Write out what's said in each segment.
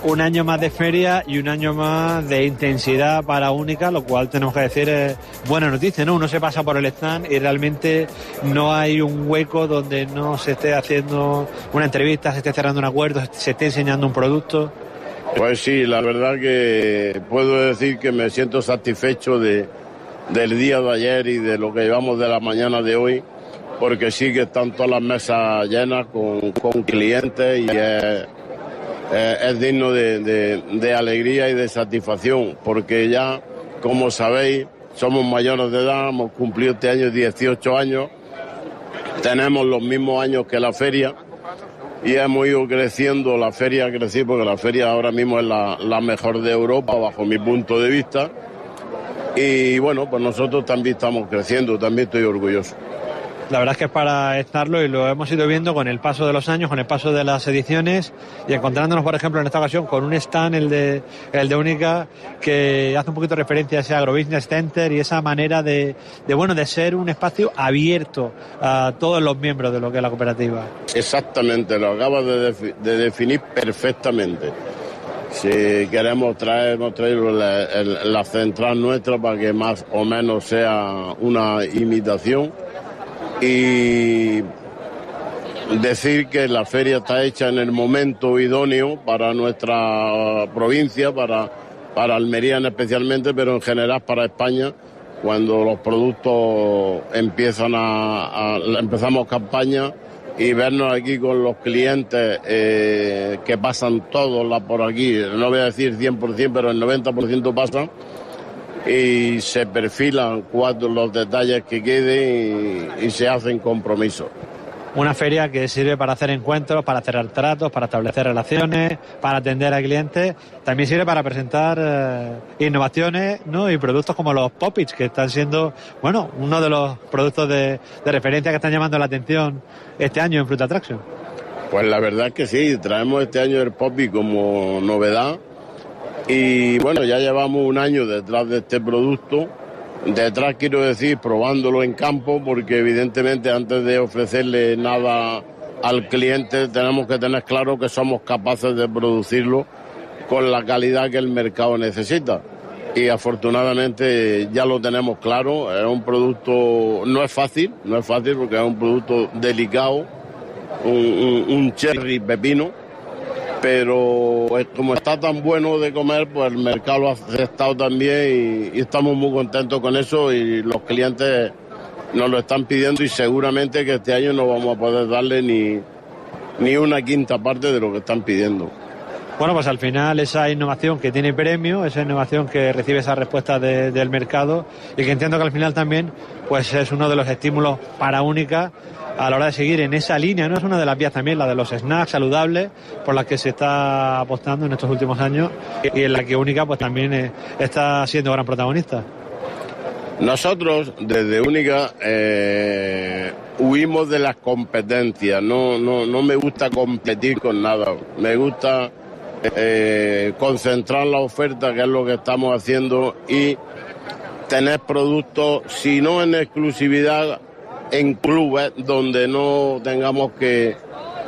un año más de feria y un año más de intensidad para Única, lo cual tenemos que decir es buena noticia, ¿no? Uno se pasa por el stand y realmente no hay un hueco donde no se esté haciendo una entrevista, se esté cerrando un acuerdo, se esté enseñando un producto. Pues sí, la verdad que puedo decir que me siento satisfecho del día de ayer y de lo que llevamos de la mañana de hoy, porque sí que están todas las mesas llenas con clientes y es digno de alegría y de satisfacción, porque ya, como sabéis, somos mayores de edad, hemos cumplido este año 18 años, tenemos los mismos años que la feria y hemos ido creciendo, la feria ha crecido porque la feria ahora mismo es la mejor de Europa bajo mi punto de vista y bueno, pues nosotros también estamos creciendo, también estoy orgulloso. La verdad es que es para estarlo y lo hemos ido viendo con el paso de los años, con el paso de las ediciones y encontrándonos, por ejemplo, en esta ocasión con un stand, el de Única, que hace un poquito referencia a ese agrobusiness center y esa manera de ser un espacio abierto a todos los miembros de lo que es la cooperativa. Exactamente, lo acabas de definir perfectamente. Si queremos hemos traído la central nuestra para que más o menos sea una imitación. Y decir que la feria está hecha en el momento idóneo para nuestra provincia, para Almería especialmente, pero en general para España, cuando los productos empezamos campaña y vernos aquí con los clientes que pasan todos por aquí, no voy a decir 100%, pero el 90% pasan, y se perfilan los detalles que queden y se hacen compromisos. Una feria que sirve para hacer encuentros, para cerrar tratos, para establecer relaciones, para atender a clientes. También sirve para presentar innovaciones, ¿no? Y productos como los Pop-its, que están siendo, bueno, uno de los productos de referencia que están llamando la atención este año en Fruit Attraction. Pues la verdad es que sí, traemos este año el Pop-it como novedad. Y bueno, ya llevamos un año detrás de este producto, detrás quiero decir probándolo en campo, porque evidentemente antes de ofrecerle nada al cliente tenemos que tener claro que somos capaces de producirlo con la calidad que el mercado necesita. Y afortunadamente ya lo tenemos claro, es un producto, no es fácil porque es un producto delicado, un cherry pepino. Pero como está tan bueno de comer, pues el mercado lo ha aceptado también y estamos muy contentos con eso y los clientes nos lo están pidiendo y seguramente que este año no vamos a poder darle ni una quinta parte de lo que están pidiendo. Bueno, pues al final esa innovación que tiene premio, esa innovación que recibe esa respuesta del mercado y que entiendo que al final también pues es uno de los estímulos para Única a la hora de seguir en esa línea, ¿no? Es una de las vías también, la de los snacks saludables, por las que se está apostando en estos últimos años y en la que Única pues también está siendo gran protagonista. Nosotros, desde Única, huimos de las competencias, no me gusta competir con nada, me gusta concentrar la oferta, que es lo que estamos haciendo, y tener productos, si no en exclusividad, en clubes donde no tengamos que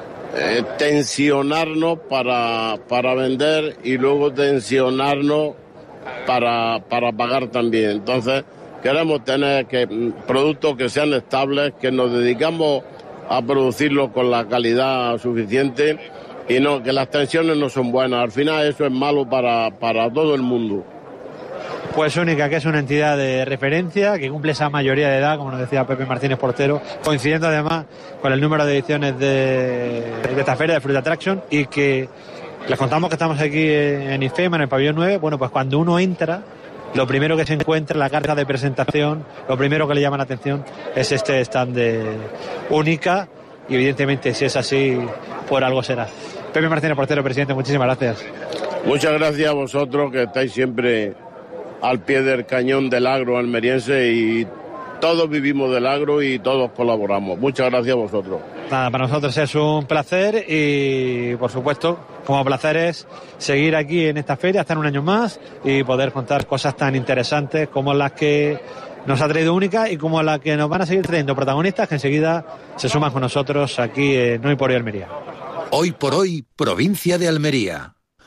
tensionarnos para vender y luego tensionarnos para pagar también. Entonces queremos tener productos que sean estables, que nos dedicamos a producirlos con la calidad suficiente y no que las tensiones no son buenas. Al final eso es malo para todo el mundo. Pues Única, que es una entidad de referencia, que cumple esa mayoría de edad, como nos decía Pepe Martínez Portero, coincidiendo además con el número de ediciones de esta feria de Fruit Attraction, y que les contamos que estamos aquí en IFEMA, en el pabellón 9. Bueno, pues cuando uno entra, lo primero que se encuentra en la carta de presentación, lo primero que le llama la atención es este stand de Única, y evidentemente si es así, por algo será. Pepe Martínez Portero, presidente, muchísimas gracias. Muchas gracias a vosotros, que estáis siempre al pie del cañón del agro almeriense, y todos vivimos del agro y todos colaboramos. Muchas gracias a vosotros. Nada, para nosotros es un placer y, por supuesto, como placer es seguir aquí en esta feria, estar un año más y poder contar cosas tan interesantes como las que nos ha traído Única y como las que nos van a seguir trayendo protagonistas que enseguida se suman con nosotros aquí en Hoy por Hoy Almería. Hoy por Hoy, provincia de Almería.